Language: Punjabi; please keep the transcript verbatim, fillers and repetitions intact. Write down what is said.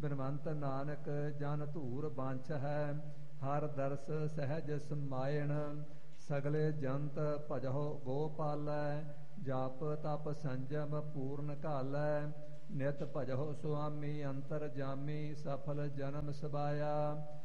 ਬਿਨਵੰਤ ਨਾਨਕ ਜਨ ਧੂਰ ਬਾਂਛ ਹੈ। ਹਰ ਦਰਸ ਸਹਿਜ ਸਮਾਇਣ ਸਗਲੇ ਜੰਤ ਭਜਹੁ ਗੋਪਾਲੈ। ਜਪ ਤਪ ਸੰਜਮ ਪੂਰਨ ਘਾਲੈ ਨਿਤ ਭਜਹੁ ਸੁਆਮੀ ਅੰਤਰ ਜਾਮੀ ਸਫਲ ਜਨਮ ਸਬਾਇਆ।